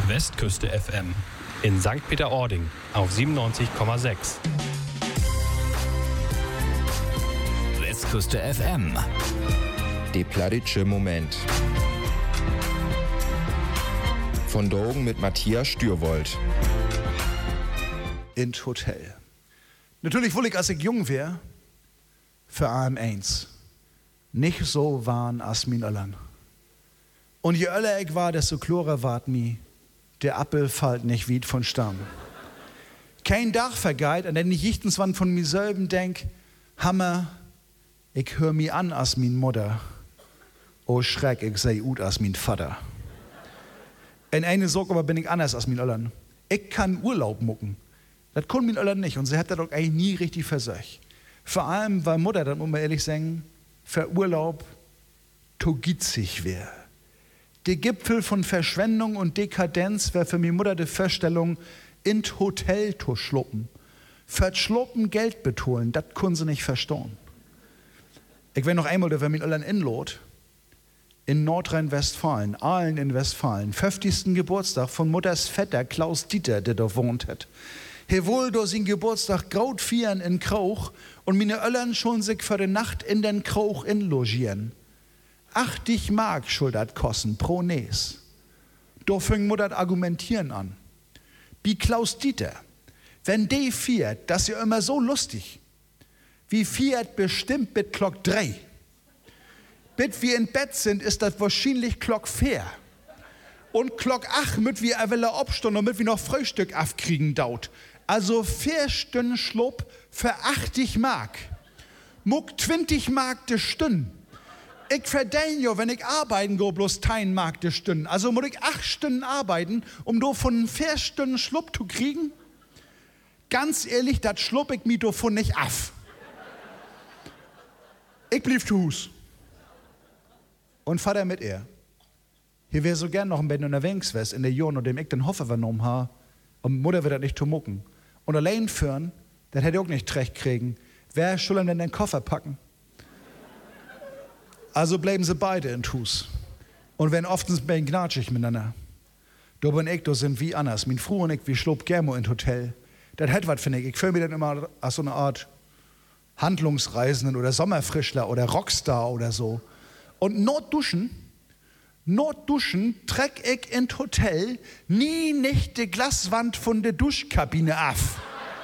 Westküste FM in St. Peter-Ording auf 97,6. Westküste FM. Der plattitsche Moment. Von Drogen mit Matthias Stürwold. Ins Hotel. Natürlich wollte ich, als ich jung wäre, für AM1 nicht so waren als min Öllern. Und je öller ich war, desto klarer ward mi, der Appel fällt nicht weit von Stamm. Kein Dach vergeht, an den ich jichtens wann von mir selben denk, Hammer, ich hör mi an als min Mutter. Oh Schreck, ich sei ut als min Vater. In eine Sorge aber bin ich anders als min Öllern. Ich kann Urlaub mucken. Das können min Öllern nicht und sie hat das doch eigentlich nie richtig versöcht. Vor allem, weil Mutter, dann muss man ehrlich sagen, für Urlaub to gitzig wär. Der Gipfel von Verschwendung und Dekadenz wär für mi Mutter die Vorstellung, ins Hotel zu schluppen. Für schluppen Geld betonen, das können sie nicht verstehen. Ich wär noch einmal, da wär min Öllern inlot, in Nordrhein-Westfalen, Aalen in Westfalen, 50. Geburtstag von Mutters Vetter Klaus Dieter, der da wohnt hat. He wohl do sin Geburtstag graut vieren in Krauch und meine Öllern schon sich für die Nacht in den Krauch inlogieren. 80 Mark schuldet kosten pro Nes. Do fing Mutter argumentieren an. Wie Klaus Dieter, wenn de fiert, das ist ja immer so lustig. Wie fiert bestimmt mit Glock 3. Bis wir in Bett sind, ist das wahrscheinlich Glock 4. Und Glock 8 mit wir will abstehen und mit wir noch Frühstück aufkriegen daut. Also 4 Stunden Schlupp für 80 Mark. Muck 20 Mark de Stunden. Ich verdiene ja, wenn ich arbeiten gehe, bloß 10 Mark de Stunden. Also muss ich 8 Stunden arbeiten, um do von 4 Stunden Schlupp zu kriegen. Ganz ehrlich, das schlupp ich mir davon nicht af. Ich blieb zu Hus. Und Vater mit ihr. Hier wäre so gern noch ein bisschen unterwegs wärst in der Jahren, und dem ich den Hoffe vernommen habe, und Mutter wird das nicht zu mucken. Und allein führen, das hätte ich auch nicht recht kriegen. Wer soll denn den Koffer packen? Also bleiben sie beide in Hus. Und wenn oftens bin gnatschig miteinander. Da bin ich, da sind wie anders. Mein Frau und ich, wir schlob gerne in Hotel. Das hat was, finde ich. Ich fühle mich dann immer als so eine Art Handlungsreisenden oder Sommerfrischler oder Rockstar oder so. Und Notduschen treck ich in Hotel nie nicht die Glaswand von der Duschkabine af.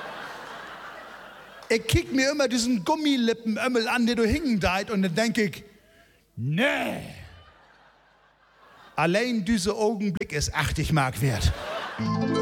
Ich kick mir immer diesen Gummilippenömmel an, der du hingen deit, und dann denk ich, nee. Allein dieser Augenblick ist 80 Mark wert.